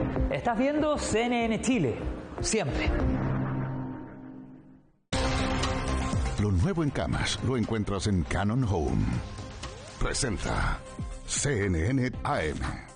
Estás viendo CNN Chile, siempre. Lo nuevo en camas lo encuentras en Canon Home. Presenta CNN AM.